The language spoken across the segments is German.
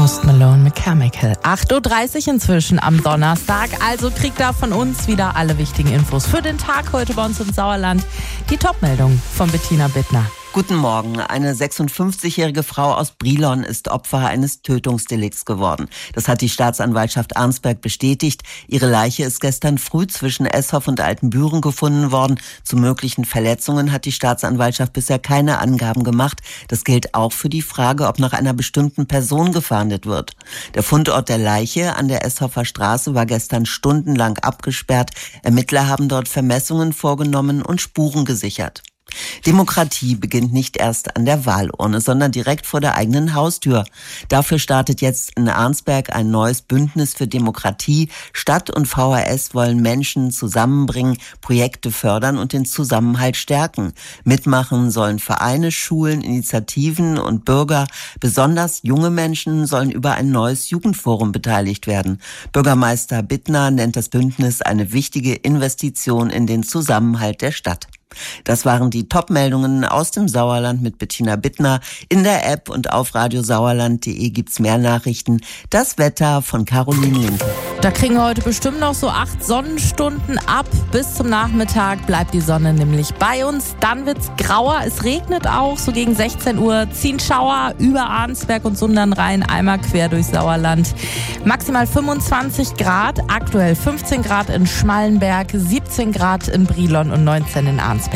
Post Malone mit Chemical. 8.30 Uhr inzwischen am Donnerstag. Also kriegt da von uns wieder alle wichtigen Infos für den Tag heute bei uns im Sauerland. Die Topmeldung von Bettina Bittner. Guten Morgen. Eine 56-jährige Frau aus Brilon ist Opfer eines Tötungsdelikts geworden. Das hat die Staatsanwaltschaft Arnsberg bestätigt. Ihre Leiche ist gestern früh zwischen Eshoff und Altenbüren gefunden worden. Zu möglichen Verletzungen hat die Staatsanwaltschaft bisher keine Angaben gemacht. Das gilt auch für die Frage, ob nach einer bestimmten Person gefahndet wird. Der Fundort der Leiche an der Eshoffer Straße war gestern stundenlang abgesperrt. Ermittler haben dort Vermessungen vorgenommen und Spuren gesichert. Demokratie beginnt nicht erst an der Wahlurne, sondern direkt vor der eigenen Haustür. Dafür startet jetzt in Arnsberg ein neues Bündnis für Demokratie. Stadt und VHS wollen Menschen zusammenbringen, Projekte fördern und den Zusammenhalt stärken. Mitmachen sollen Vereine, Schulen, Initiativen und Bürger. Besonders junge Menschen sollen über ein neues Jugendforum beteiligt werden. Bürgermeister Bittner nennt das Bündnis eine wichtige Investition in den Zusammenhalt der Stadt. Das waren die Top-Meldungen aus dem Sauerland mit Bettina Bittner. In der App und auf radiosauerland.de gibt's mehr Nachrichten. Das Wetter von Caroline Linke. Da kriegen wir heute bestimmt noch so 8 Sonnenstunden ab. Bis zum Nachmittag bleibt die Sonne nämlich bei uns. Dann wird's grauer. Es regnet auch. So gegen 16 Uhr ziehen Schauer über Arnsberg und Sundern rein, einmal quer durch Sauerland. Maximal 25 Grad. Aktuell 15 Grad in Schmallenberg, 17 Grad in Brilon und 19 in Arnsberg.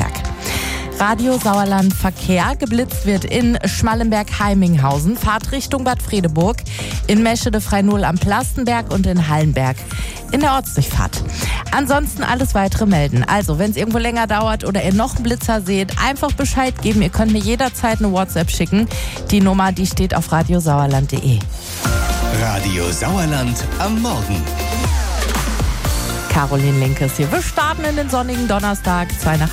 Radio Sauerland Verkehr. Geblitzt wird in Schmallenberg-Heiminghausen, Fahrtrichtung Bad Fredeburg, in Meschede-Frei-Null am Plastenberg und in Hallenberg in der Ortsdurchfahrt. Ansonsten alles weitere melden. Also, wenn es irgendwo länger dauert oder ihr noch einen Blitzer seht, einfach Bescheid geben. Ihr könnt mir jederzeit eine WhatsApp schicken. Die Nummer, die steht auf radiosauerland.de. Radio Sauerland am Morgen. Caroline Linkes hier. Wir starten in den sonnigen Donnerstag, 2 nach